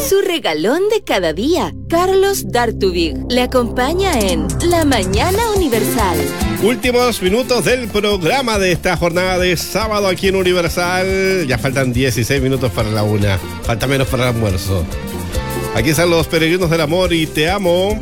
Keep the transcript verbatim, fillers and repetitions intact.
Su regalón de cada día, Carlos D'Artubig, le acompaña en La Mañana Universal. Últimos minutos del programa de esta jornada de sábado aquí en Universal. Ya faltan dieciséis minutos para la una. Falta menos para el almuerzo. Aquí están los peregrinos del amor y te amo.